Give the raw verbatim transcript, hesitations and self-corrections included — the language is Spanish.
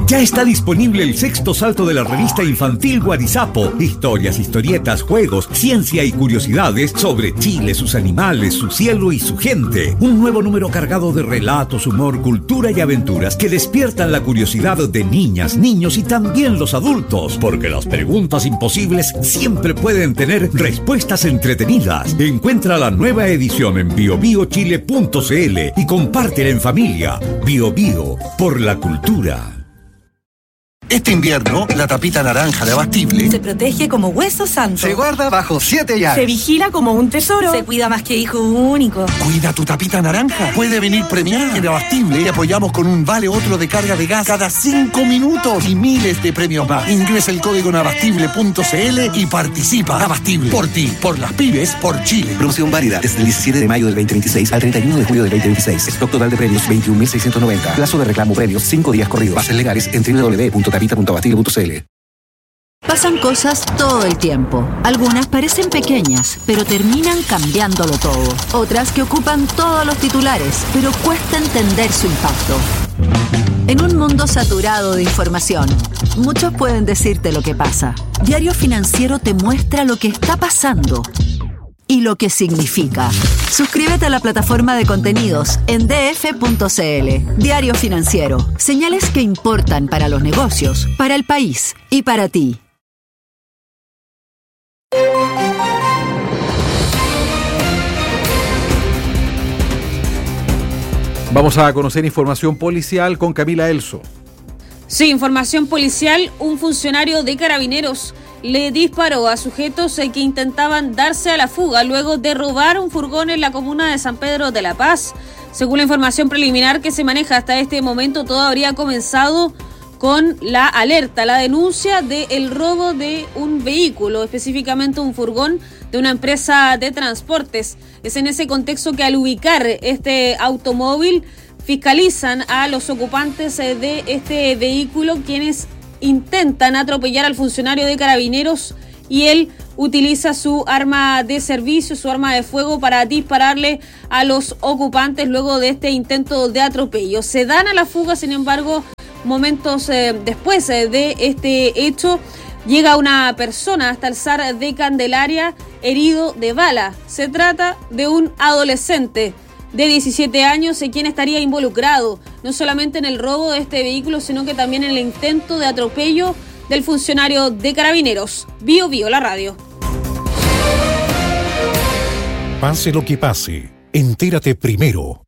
Ya está disponible el sexto salto de la revista infantil Guarizapo. Historias, historietas, juegos, ciencia y curiosidades sobre Chile, sus animales, su cielo y su gente. Un nuevo número cargado de relatos, humor, cultura y aventuras que despiertan la curiosidad de niñas, niños y también los adultos. Porque las preguntas imposibles siempre pueden tener respuestas entretenidas. Encuentra la nueva edición en bio bio chile punto c l y compártela en familia. Bio Bio, por la cultura. Este invierno, la tapita naranja de Abastible se protege como hueso santo. se guarda bajo siete llaves. Se vigila como un tesoro. Se cuida más que hijo único. Cuida tu tapita naranja. Puede venir premiada. En Abastible te apoyamos con un vale otro de carga de gas cada cinco minutos y miles de premios más. Ingresa el código en abastible punto c l y participa. Abastible. Por ti, por las pymes, por Chile. Promoción válida desde el diecisiete de mayo del veinte veintiséis al treinta y uno de julio del veinte veintiséis. Stock total de premios veintiún mil seiscientos noventa. Plazo de reclamo premios cinco días corridos. Bases legales en doble u doble u doble u punto tapita punto abastible punto c l. Pasan cosas todo el tiempo. Algunas parecen pequeñas, pero terminan cambiándolo todo. Otras que ocupan todos los titulares, pero cuesta entender su impacto. En un mundo saturado de información, muchos pueden decirte lo que pasa. Diario Financiero te muestra lo que está pasando y lo que significa. Suscríbete a la plataforma de contenidos en d f punto c l. Diario Financiero. Señales que importan para los negocios, para el país y para ti. Vamos a conocer información policial con Camila Elso. Sí, información policial. Un funcionario de Carabineros le disparó a sujetos que intentaban darse a la fuga luego de robar un furgón en la comuna de San Pedro de la Paz. Según la información preliminar que se maneja hasta este momento, todo habría comenzado con la alerta, la denuncia del robo de un vehículo, específicamente un furgón de una empresa de transportes. Es en ese contexto que al ubicar este automóvil fiscalizan a los ocupantes de este vehículo, quienes intentan atropellar al funcionario de Carabineros, y él utiliza su arma de servicio, su arma de fuego, para dispararle a los ocupantes luego de este intento de atropello. Se dan a la fuga, sin embargo, momentos eh, después eh, de este hecho, llega una persona hasta el S A R de Candelaria herido de bala. Se trata de un adolescente de diecisiete años, quien estaría involucrado no solamente en el robo de este vehículo, sino que también en el intento de atropello del funcionario de Carabineros. Bio Bio, la radio. Pase lo que pase, entérate primero.